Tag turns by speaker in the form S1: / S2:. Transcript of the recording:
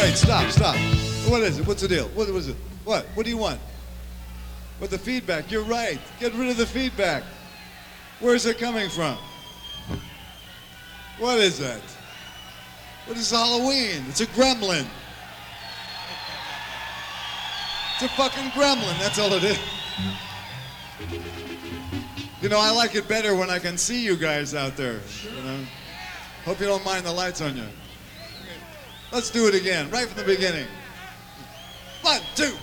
S1: wait, stop, stop. What is it? What's the deal? What was it? What? What do you want? With the feedback, you're right. Get rid of the feedback. Where's it coming from? What is that? What is Halloween? It's a gremlin. It's a fucking gremlin, that's all it is. You know, I like it better when I can see you guys out there. You know? Hope you don't mind the lights on you. Let's do it again, right from the beginning. 1, 2.